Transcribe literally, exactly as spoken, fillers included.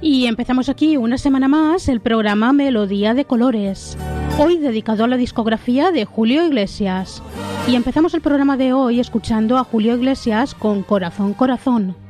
Y empezamos aquí una semana más el programa Melodía de Colores, hoy dedicado a la discografía de Julio Iglesias. Y empezamos el programa de hoy escuchando a Julio Iglesias con Corazón, Corazón.